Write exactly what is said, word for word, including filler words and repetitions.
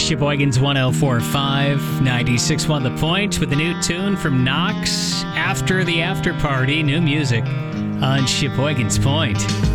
Sheboygan's one oh four point five, ninety-six point one The Point with a new tune from Knox, After the After Party, new music on Sheboygan's Point.